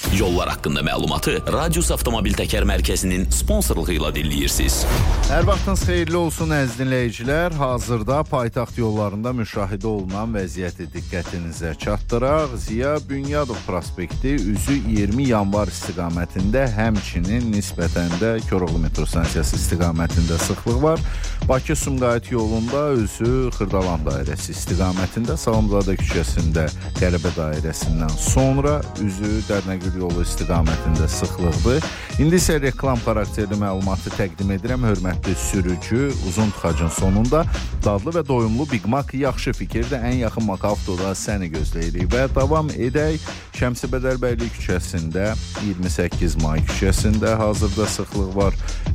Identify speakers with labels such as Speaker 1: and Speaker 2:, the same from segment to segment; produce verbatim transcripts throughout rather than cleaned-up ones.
Speaker 1: Yollar haqqında məlumatı Radius Avtomobil Təkər Mərkəzinin sponsorluğu ilə dinləyirsiniz.
Speaker 2: Hər vaxtınız xeyirli olsun əziz dinləyicilər. Hazırda paytaxt yollarında müşahidə olunan vəziyyəti diqqətinizə çatdıraq. Ziya Bünyadov prospekti üzü iyirmi yanvar istiqamətində, həmçinin nisbətən də Koroğlu metro stansiyası istiqamətində sıxlıq var. Bakı-Sumqayıt yolunda üzü Xırdalan dairəsi istiqamətində, Salamzadə küçəsində Qəribə dairəsindən sonra üzü Dərnəgül yolu istiqamətində sıxlıqdır. İndi isə reklam xarakterli məlumatı təqdim edirəm. Hörmətli sürücü, uzun tıxacın sonunda dadlı və doyumlu Big Mac yaxşı fikirdir. Ən yaxın Makavtoda səni gözləyirik və davam edək. Şəmsi Bədərbəyli küçəsində, iyirmi səkkiz may küçəsində hazırda sıxlıq var.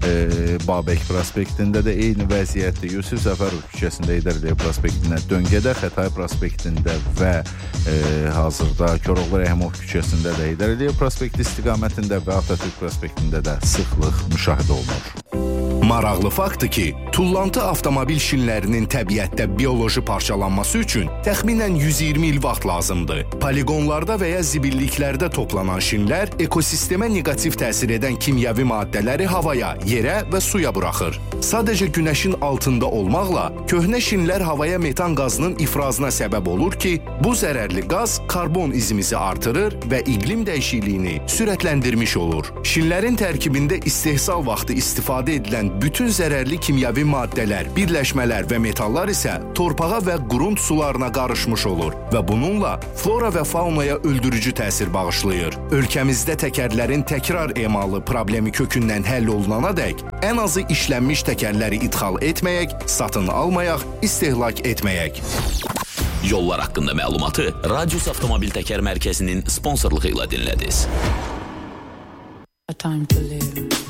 Speaker 2: E, Babək prospektində də eyni vəziyyətdir. Yusuf Səfərov küçəsində İdər Əliyev prospektinə döngədə, Xətay prospektində və e, hazırda Koroğlu Rəhimov küçəsində də İdər Əliyev prospekti istiqamətində və Atatürk prospektində də sıxlıq müşahidə olunur.
Speaker 3: Maraqlı faktdır ki, tullantı avtomobil şinlərinin təbiətdə bioloji parçalanması üçün təxminən yüz iyirmi il vaxt lazımdır. Poligonlarda və ya zibilliklərdə toplanan şinlər ekosistemə negativ təsir edən kimyəvi maddələri havaya, yerə və suya buraxır. Sadəcə günəşin altında olmaqla köhnə şinlər havaya metan qazının ifrazına səbəb olur ki, bu zərərli qaz karbon izimizi artırır və iqlim dəyişikliyini sürətləndirmiş olur. Şinlərin tərkibində istehsal vaxtı istifadə edilən bütün zərərli kimyəvi maddələr, birləşmələr və metallar isə torpağa və qurunt sularına qarışmış olur və bununla flora və faunaya öldürücü təsir bağışlayır. Ölkəmizdə təkərlərin təkrar emalı problemi kökündən həll olunana dək ən azı işlənmiş təkərləri idxal etməyək, satın almayaq, istehlak etməyək.
Speaker 1: Yollar haqqında məlumatı Radius Avtomobil Təkər Mərkəzinin sponsorluğu ilə dinlədiniz.